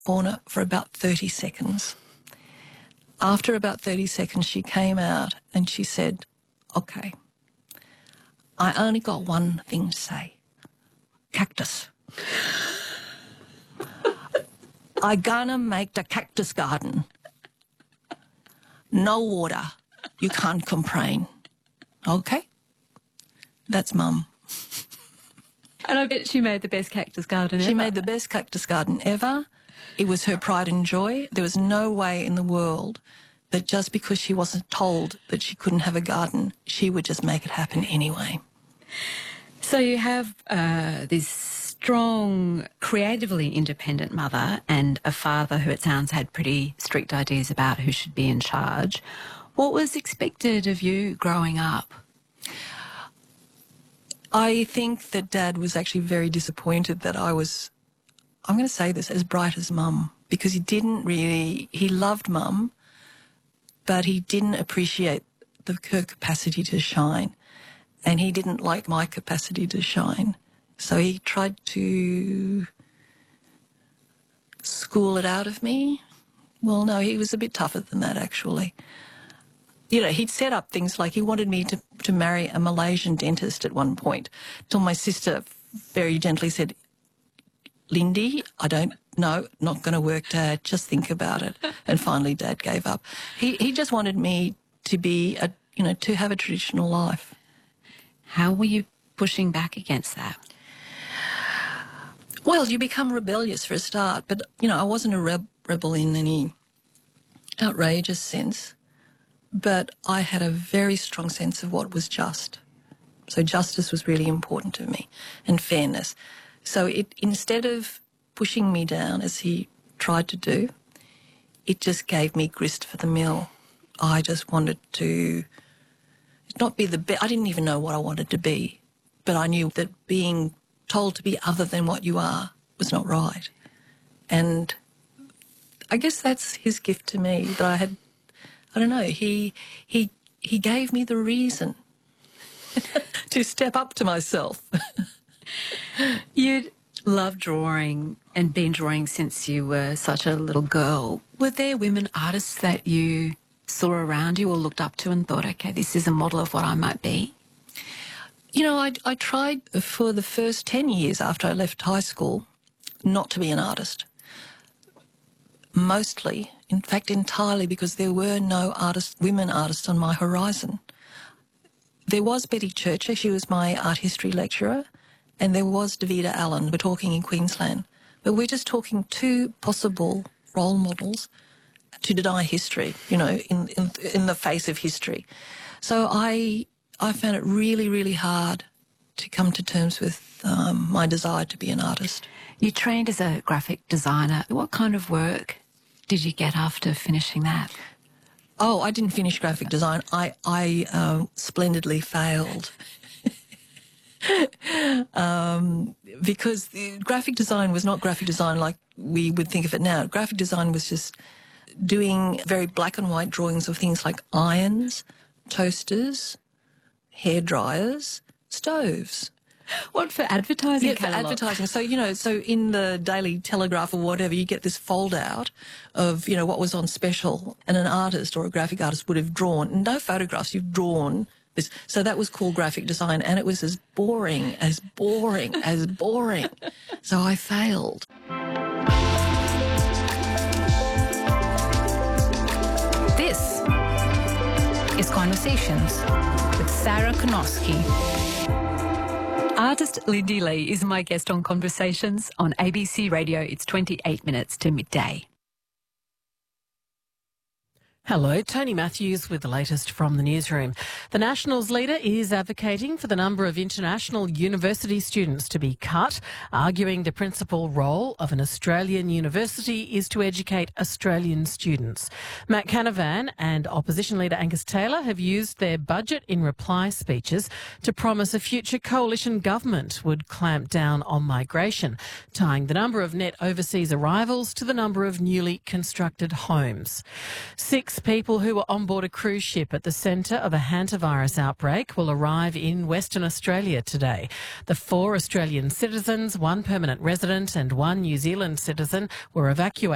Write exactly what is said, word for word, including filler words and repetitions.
Orna for about thirty seconds. After about thirty seconds, she came out and she said, "Okay, I only got one thing to say. Cactus. I gonna make the cactus garden. No water. You can't complain. Okay?" That's Mum. And I bet she made the best cactus garden ever. She made the best cactus garden ever. It was her pride and joy. There was no way in the world that just because she wasn't told that she couldn't have a garden, she would just make it happen anyway. So you have uh, this strong, creatively independent mother and a father who, it sounds, had pretty strict ideas about who should be in charge. What was expected of you growing up? I think that Dad was actually very disappointed that I was, I'm going to say this, as bright as Mum, because he didn't really, he loved Mum, but he didn't appreciate the, her capacity to shine, and he didn't like my capacity to shine. So he tried to school it out of me. Well, no, he was a bit tougher than that, actually. You know, he'd set up things like he wanted me to, to marry a Malaysian dentist at one point, till my sister very gently said, "Lindy, I don't know, not going to work, Dad, just think about it." And finally Dad gave up. He he just wanted me to be, a, you know, to have a traditional life. How were you pushing back against that? Well, you become rebellious for a start, but, you know, I wasn't a reb rebel in any outrageous sense. But I had a very strong sense of what was just. So justice was really important to me, and fairness. So it, instead of pushing me down, as he tried to do, it just gave me grist for the mill. I just wanted to not be the best. I didn't even know what I wanted to be, but I knew that being told to be other than what you are was not right. And I guess that's his gift to me, that I had, I don't know, he he he gave me the reason to step up to myself. You'd loved drawing and been drawing since you were such a little girl. Were there women artists that you saw around you or looked up to and thought, okay, this is a model of what I might be? You know, I, I tried for the first ten years after I left high school not to be an artist. Mostly, in fact, entirely, because there were no artists, women artists on my horizon. There was Betty Churcher, she was my art history lecturer, and there was Davida Allen. We're talking in Queensland. But we're just talking two possible role models to deny history, you know, in, in, in the face of history. So I, I found it really, really hard to come to terms with um, my desire to be an artist. You trained as a graphic designer. What kind of work did you get after finishing that? Oh, I didn't finish graphic design. I, I um, splendidly failed. um, because the graphic design was not graphic design like we would think of it now. Graphic design was just doing very black and white drawings of things like irons, toasters, hair dryers, stoves. What, for advertising? Yeah, for advertising. So, you know, so in the Daily Telegraph or whatever, you get this fold out of, you know, what was on special, and an artist or a graphic artist would have drawn, no photographs, you've drawn this. So that was called graphic design, and it was as boring, as boring, as boring. So I failed. This is Conversations with Sarah Konoski. Artist Lindy Lee is my guest on Conversations on A B C Radio. It's twenty-eight minutes to midday. Hello, Tony Matthews with the latest from the newsroom. The Nationals leader is advocating for the number of international university students to be cut, arguing the principal role of an Australian university is to educate Australian students. Matt Canavan and opposition leader Angus Taylor have used their budget in reply speeches to promise a future coalition government would clamp down on migration, tying the number of net overseas arrivals to the number of newly constructed homes. Six people who were on board a cruise ship at the centre of a hantavirus outbreak will arrive in Western Australia today. The four Australian citizens, one permanent resident and one New Zealand citizen were evacuated